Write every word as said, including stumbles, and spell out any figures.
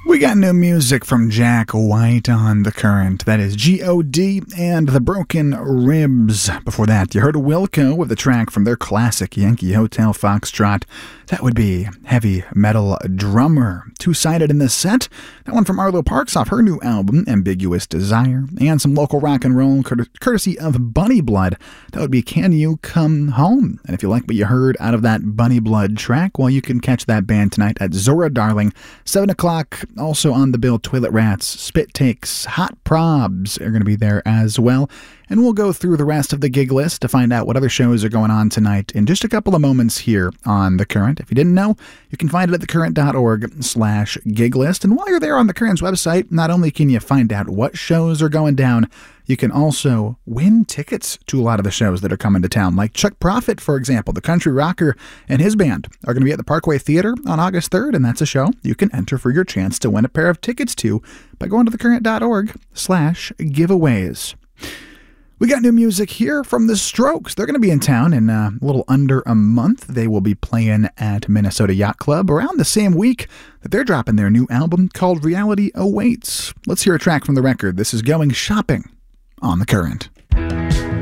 We got new music from Jack White on The Current. That is G O D and The Broken Ribs. Before that, you heard Wilco with the track from their classic Yankee Hotel Foxtrot. That would be Heavy Metal Drummer. Two-sided in this set. That one from Arlo Parks off her new album, Ambiguous Desire. And some local rock and roll courtesy of Bunny Blood. That would be Can You Come Home? And if you like what you heard out of that Bunny Blood track, well, you can catch that band tonight at Zora Darling, seven o'clock. Also on the bill, Toilet Rats, Spit Takes, Hot Probs are going to be there as well. And we'll go through the rest of the gig list to find out what other shows are going on tonight in just a couple of moments here on The Current. If you didn't know, you can find it at thecurrent.org slash gig list. And while you're there on The Current's website, not only can you find out what shows are going down, you can also win tickets to a lot of the shows that are coming to town. Like Chuck Prophet, for example, the country rocker and his band are going to be at the Parkway Theater on August third, and that's a show you can enter for your chance to win a pair of tickets to by going to thecurrent.org slash giveaways. We got new music here from The Strokes. They're going to be in town in uh, a little under a month. They will be playing at Minnesota Yacht Club around the same week that they're dropping their new album called Reality Awaits. Let's hear a track from the record. This is Going Shopping on The Current.